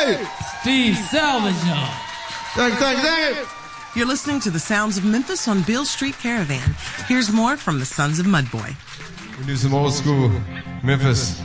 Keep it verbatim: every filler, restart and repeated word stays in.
Hey! Steve Salvageo. Thank you, thank you, thank you. You're listening to the sounds of Memphis on Beale Street Caravan. Here's more from the Sons of Mudboy. We do some old school Memphis.